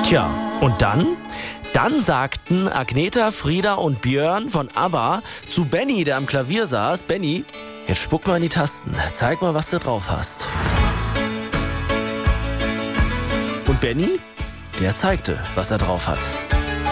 Tja, und dann? Dann sagten Agneta, Frieda und Björn von ABBA zu Benny, der am Klavier saß: Benny, jetzt spuck mal in die Tasten, zeig mal, was du drauf hast. Und Benny, der zeigte, was er drauf hat.